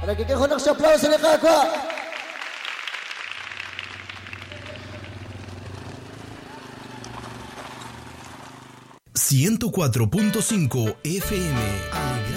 que quede un aplauso de Jacua. 104.5 FM.